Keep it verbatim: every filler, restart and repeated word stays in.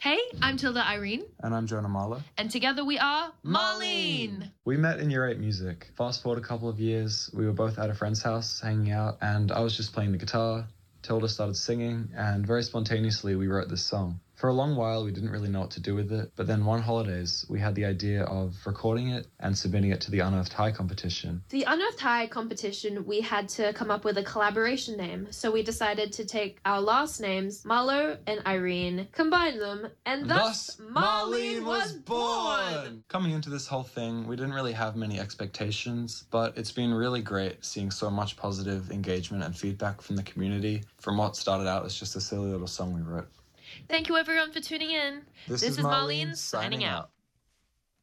Hey, I'm Tilda Irene. And I'm Jonah Marlowe. And together we are Marlene. We met in year eight music. Fast forward a couple of years, we were both at a friend's house hanging out, and I was just playing the guitar. Tilda started singing, and very spontaneously we wrote this song. For a long while, we didn't really know what to do with it, but then one holidays, we had the idea of recording it and submitting it to the Unearthed High competition. The Unearthed High competition, we had to come up with a collaboration name, so we decided to take our last names, Marlowe and Irene, combine them, and thus, thus Marlene was born! Coming into this whole thing, we didn't really have many expectations, but it's been really great seeing so much positive engagement and feedback from the community from what started out as just a silly little song we wrote. Thank you everyone for tuning in. This, this is is Marlene Marlene signing out.